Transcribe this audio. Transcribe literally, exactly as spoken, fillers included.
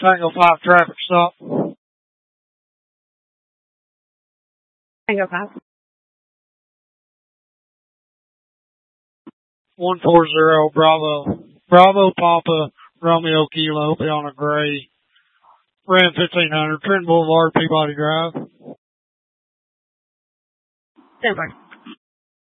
Tango five traffic stop. Tango five. one four zero Bravo. Bravo Papa Romeo Kilo, be on a gray. Ram fifteen hundred, Trenton Boulevard, Peabody Drive. Stand by.